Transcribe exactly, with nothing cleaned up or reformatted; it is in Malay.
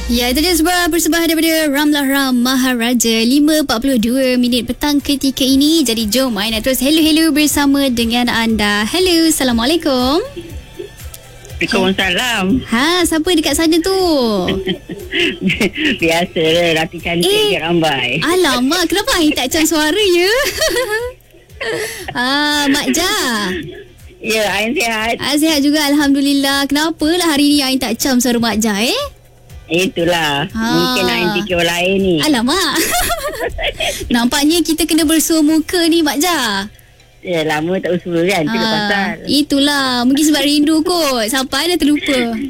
Ya, itu dia sebuah persembahan daripada Ramlah Ram Maharaja. Lima empat puluh dua minit petang ketika ini. Jadi jom I nak terus hello-hello bersama dengan anda. Hello, Assalamualaikum. Waalaikumsalam. Ha, siapa dekat sana tu? Biasa lah, Rati cantik Eh, eh, rambai. Alamak, kenapa I tak macam suara ya? Ah, Mak Ja. Ya, Ain sihat. Ah, sihat juga, Alhamdulillah. Kenapa lah hari ni I tak macam suara Mak Ja eh? Itulah. Ha. Mungkin Ain fikir orang lain ni. Alamak. Nampaknya kita kena bersua muka ni Mak Ja. Ya, lama tak usul kan. Itu Ah, pasal. itulah. Mungkin sebab rindu kot. Sampai dah terlupa.